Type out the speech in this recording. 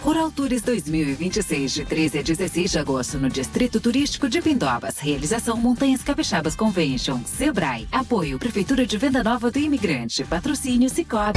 Rural Tours 2026, de 13 a 16 de agosto, no Distrito Turístico de Pindobas. Realização Montanhas Capixabas Convention. Sebrae. Apoio Prefeitura de Venda Nova do Imigrante. Patrocínio Sicoob.